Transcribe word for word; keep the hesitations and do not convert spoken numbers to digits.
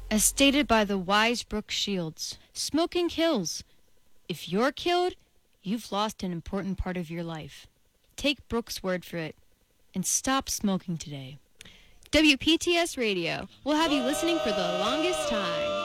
As stated by the wise Brooke Shields, smoking kills. If you're killed, you've lost an important part of your life. Take Brooke's word for it and stop smoking today. W P T S Radio will have you listening for the longest time.